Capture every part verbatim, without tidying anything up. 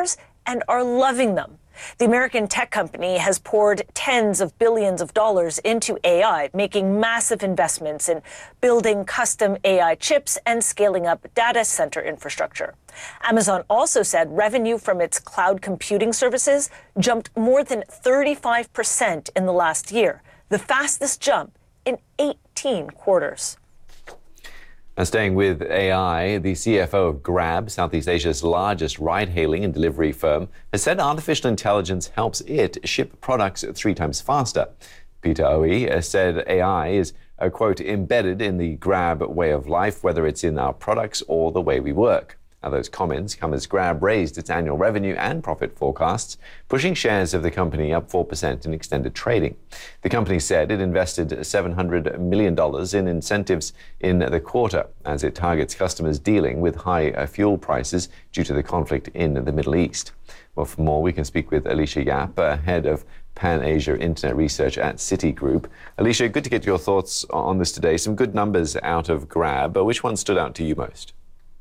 customers and are loving them. The American tech company has poured tens of billions of dollars into A I, making massive investments in building custom A I chips and scaling up data center infrastructure. Amazon also said revenue from its cloud computing services jumped more than thirty-five percent in the last year, the fastest jump in eighteen quarters. Now, staying with A I, the C F O of Grab, Southeast Asia's largest ride-hailing and delivery firm, has said artificial intelligence helps it ship products three times faster. Peter Oey said A I is, uh, quote, embedded in the Grab way of life, whether it's in our products or the way we work. Now, those comments come as Grab raised its annual revenue and profit forecasts, pushing shares of the company up four percent in extended trading. The company said it invested seven hundred million dollars in incentives in the quarter as it targets customers dealing with high fuel prices due to the conflict in the Middle East. Well, for more, we can speak with Alicia Yap, uh, head of Pan-Asia Internet Research at Citigroup. Alicia, good to get your thoughts on this today. Some good numbers out of Grab. But which one stood out to you most?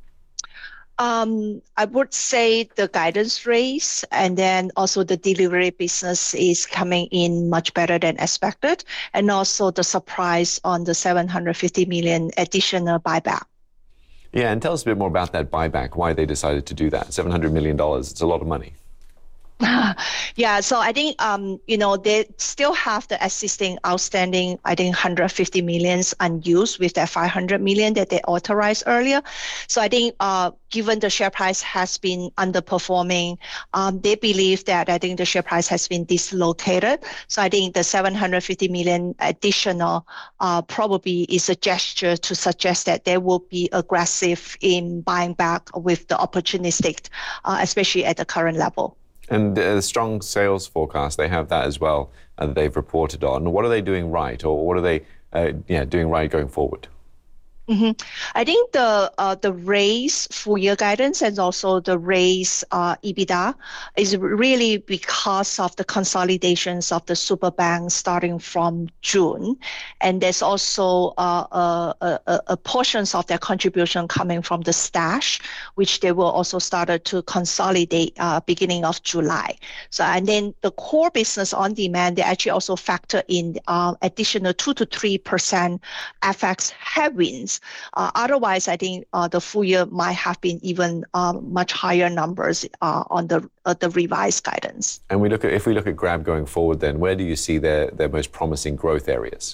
Um, I would say the guidance raise and then also the delivery business is coming in much better than expected, and also the surprise on the seven hundred fifty million additional buyback. Yeah, and tell us a bit more about that buyback, why they decided to do that. seven hundred million dollars, it's a lot of money. Yeah, so I think, um, you know, they still have the existing outstanding, I think, one hundred fifty millions unused with that five hundred million that they authorized earlier. So I think uh, given the share price has been underperforming, um, they believe that I think the share price has been dislocated. So I think the seven hundred fifty million additional uh, probably is a gesture to suggest that they will be aggressive in buying back with the opportunistic, uh, especially at the current level. And uh, the strong sales forecast, they have that as well, uh, that they've reported on. What are they doing right, or what are they uh, yeah, doing right going forward? Mm-hmm. I think the uh, the raise full year guidance and also the raise uh, EBITDA is really because of the consolidations of the super banks starting from June, and there's also uh, a, a, a portions of their contribution coming from the Stash, which they will also started to consolidate uh, beginning of July. So and then the core business on demand, they actually also factor in uh, additional two to three percent F X headwinds. Uh, otherwise, I think uh, the full year might have been even uh, much higher numbers uh, on the uh, the revised guidance. And we look at if we look at Grab going forward, then where do you see their their most promising growth areas?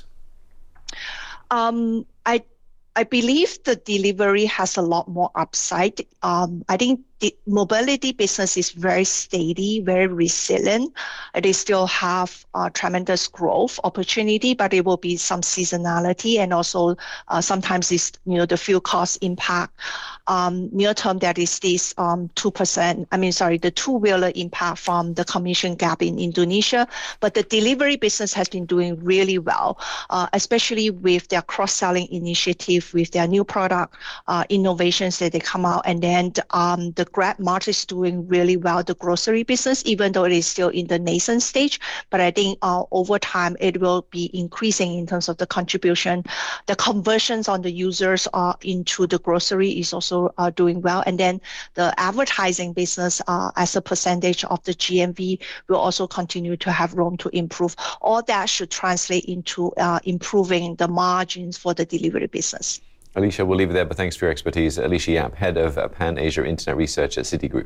Um, I I believe the delivery has a lot more upside. Um, I think the mobility business is very steady, very resilient. They still have uh, tremendous growth opportunity, but it will be some seasonality, and also uh, sometimes it's, you know, the fuel cost impact. Um, near term, that is this um, two percent, I mean, sorry, the two-wheeler impact from the commission gap in Indonesia. But the delivery business has been doing really well, uh, especially with their cross-selling initiative, with their new product uh, innovations that they come out, and then um, the Grab Mart is doing really well, the grocery business, even though it is still in the nascent stage. But I think uh, over time, it will be increasing in terms of the contribution. The conversions on the users uh, into the grocery is also uh, doing well. And then the advertising business uh, as a percentage of the G M V will also continue to have room to improve. All that should translate into uh, improving the margins for the delivery business. Alicia, we'll leave it there, but thanks for your expertise. Alicia Yap, head of Pan-Asia Internet Research at Citigroup.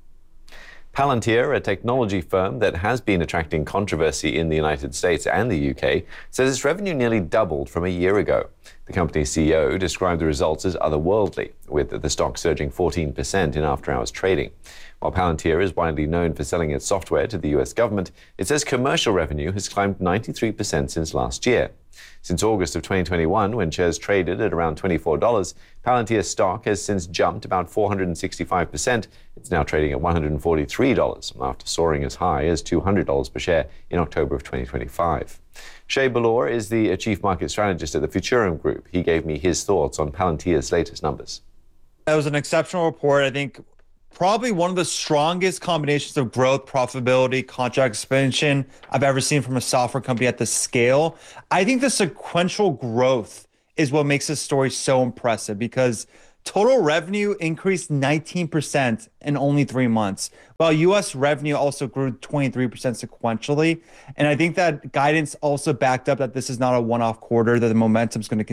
Palantir, a technology firm that has been attracting controversy in the United States and the U K, says its revenue nearly doubled from a year ago. The company's C E O described the results as otherworldly, with the stock surging fourteen percent in after-hours trading. While Palantir is widely known for selling its software to the U S government, it says commercial revenue has climbed ninety-three percent since last year. Since August of twenty twenty-one, when shares traded at around twenty-four dollars, Palantir's stock has since jumped about four hundred sixty-five percent. It's now trading at one hundred forty-three dollars, after soaring as high as two hundred dollars per share in October of twenty twenty-five. Shay Balor is the chief market strategist at the Futurum Group. He gave me his thoughts on Palantir's latest numbers. That was an exceptional report. I think probably one of the strongest combinations of growth, profitability, contract expansion I've ever seen from a software company at this scale. I think the sequential growth is what makes this story so impressive, because Total revenue increased nineteen percent in only three months, while U S revenue also grew twenty-three percent sequentially. And I think that guidance also backed up that this is not a one-off quarter, that the momentum is going to continue.